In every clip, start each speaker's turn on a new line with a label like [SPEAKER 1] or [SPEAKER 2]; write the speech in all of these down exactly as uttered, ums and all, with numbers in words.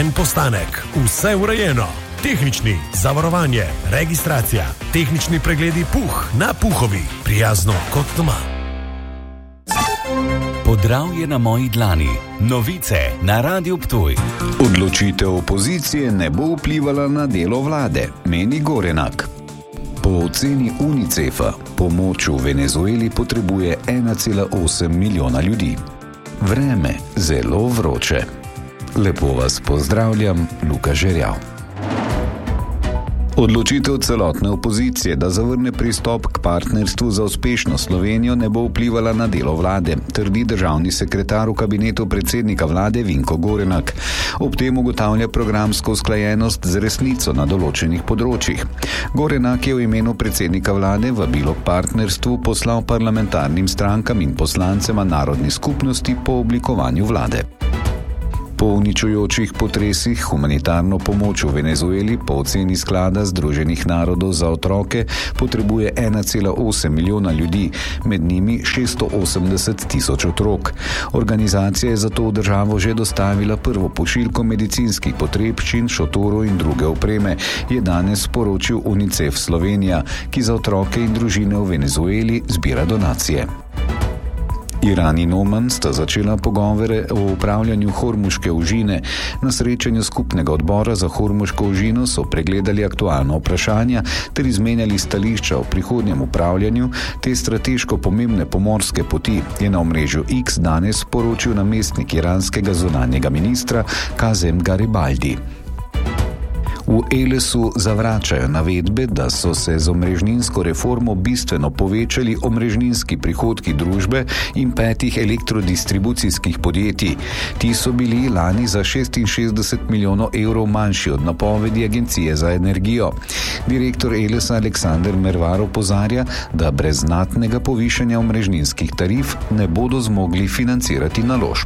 [SPEAKER 1] noben postanek, vse urejeno. Tehnični, zavarovanje, registracija, tehnični pregledi Puh na Puhovi, prijazno kot doma.
[SPEAKER 2] Podravje na moji dlani. Novice na Radiu Ptuj.
[SPEAKER 3] Odločitev opozicije ne bo vplivala na delo vlade, meni Gorenak. Po oceni Unicefa pomoč v Venezueli potrebuje ena cela osem milijona ljudi. Vreme zelo vroče. Lepo vas pozdravljam, Luka Žerjav. Odločitev celotne opozicije, da zavrne pristop k partnerstvu za uspešno Slovenijo, ne bo vplivala na delo vlade, trdi državni sekretar v kabinetu predsednika vlade Vinko Gorenak. Ob tem ugotavlja programsko usklajenost z resnico na določenih področjih. Gorenak je v imenu predsednika vlade vabilo k partnerstvu poslal parlamentarnim strankam in poslancema narodni skupnosti po oblikovanju vlade. Po uničujočih potresih humanitarno pomoč v Venezueli po oceni sklada Združenih narodov za otroke potrebuje ena cela osem milijona ljudi, med njimi šeststo osemdeset tisoč otrok. Organizacija je zato v državo že dostavila prvo pošiljko medicinskih potrebščin, šotorov in druge opreme, je danes sporočil Unicef Slovenija, ki za otroke in družine v Venezueli zbira donacije. Iran in Oman sta začela pogovore o upravljanju Hormuške ožine. Na srečanju skupnega odbora za Hormuško ožino so pregledali aktualna vprašanja ter izmenjali stališča o prihodnjem upravljanju te strateško pomembne pomorske poti, je na omrežju X danes sporočil namestnik iranskega zunanjega ministra Kazem Garibaldi. V Elesu zavračajo navedbe, da so se z omrežninsko reformo bistveno povečali omrežninski prihodki družbe in petih elektrodistribucijskih podjetij. Ti so bili lani za šestinšestdeset milijonov evrov manjši od napovedi Agencije za energijo. Direktor Elesa Aleksander Mervar opozarja, da brez znatnega povišanja omrežninskih tarif ne bodo zmogli financirati naložb.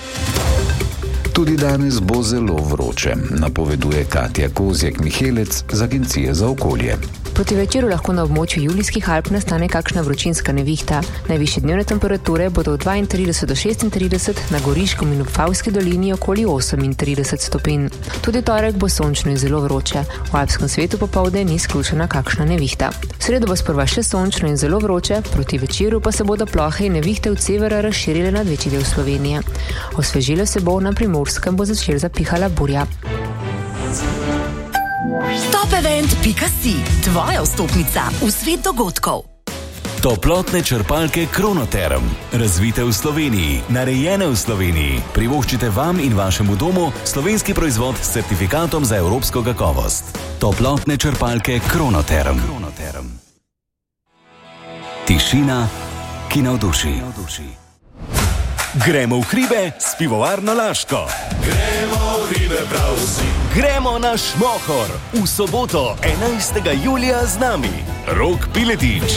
[SPEAKER 3] Tudi danes bo zelo vroče, napoveduje Katja Kozjek-Mihelec z Agencije za okolje.
[SPEAKER 4] Proti večeru lahko na območju Julijskih Alp nastane kakšna vročinska nevihta. Najvišje dnevne temperature bodo od dvaintrideset do šestintrideset, na Goriškem in v Vipavski dolini okoli osemintrideset stopinj. Tudi torek bo sončno in zelo vroče. V alpskem svetu popovdne ni izključena kakšna nevihta. V sredo bo sprva še sončno in zelo vroče, proti večeru pa se bodo plohe in nevihte od severa razširile nad večji del Slovenije. Osvežilo se bo, na Primorskem bo začela zapihala burja.
[SPEAKER 5] Topevent pika si, tvoja vstopnica v svet dogodkov.
[SPEAKER 2] Toplotne črpalke Kronoterm. Razvite v Sloveniji, narejene v Sloveniji. Privoščite vam in vašemu domu slovenski proizvod s certifikatom za evropsko kakovost. Toplotne črpalke Kronoterm. Kronoterm. Tišina, ki navduši. Gremo v hribe s pivovarno Laško.
[SPEAKER 6] Gremo v hribe prav vsi.
[SPEAKER 2] Gremo na Šmohor v soboto enajstega julija z nami. Rok Piletič,